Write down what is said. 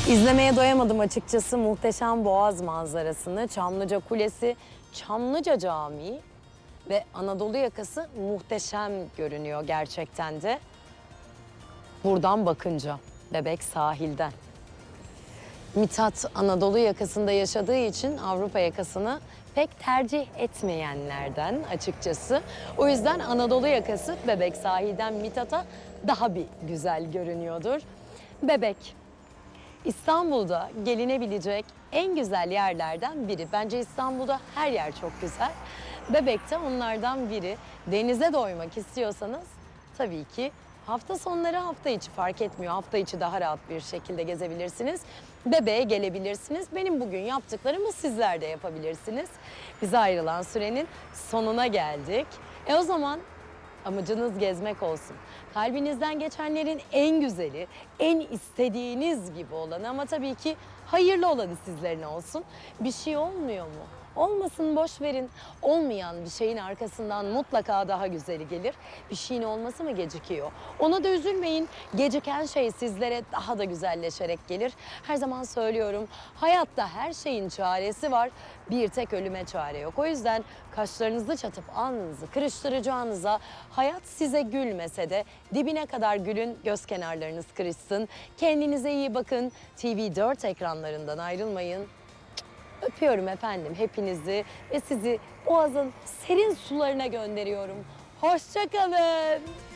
İzlemeye doyamadım açıkçası muhteşem Boğaz manzarasını, Çamlıca Kulesi, Çamlıca Camii ve Anadolu yakası muhteşem görünüyor gerçekten de. Buradan bakınca Bebek sahilden. Mithat Anadolu yakasında yaşadığı için Avrupa yakasını pek tercih etmeyenlerden açıkçası. O yüzden Anadolu yakası Bebek sahilden Mithat'a daha bir güzel görünüyordur. Bebek, İstanbul'da gelinebilecek en güzel yerlerden biri. Bence İstanbul'da her yer çok güzel. Bebek de onlardan biri. Denize doymak istiyorsanız tabii ki hafta sonları, hafta içi fark etmiyor. Hafta içi daha rahat bir şekilde gezebilirsiniz. Bebeğe gelebilirsiniz. Benim bugün yaptıklarımı sizler de yapabilirsiniz. Bize ayrılan sürenin sonuna geldik. O zaman amacınız gezmek olsun. Kalbinizden geçenlerin en güzeli, en istediğiniz gibi olanı ama tabii ki hayırlı olanı sizlerin olsun. Bir şey olmuyor mu? Olmasın, boş verin. Olmayan bir şeyin arkasından mutlaka daha güzeli gelir. Bir şeyin olması mı gecikiyor? Ona da üzülmeyin. Geciken şey sizlere daha da güzelleşerek gelir. Her zaman söylüyorum, hayatta her şeyin çaresi var. Bir tek ölüme çare yok. O yüzden kaşlarınızı çatıp alnınızı kırıştıracağınıza, hayat size gülmese de dibine kadar gülün, göz kenarlarınız kırışsın. Kendinize iyi bakın. TV4 ekranlarından ayrılmayın. Öpüyorum efendim hepinizi ve sizi Boğaz'ın serin sularına gönderiyorum. Hoşça kalın.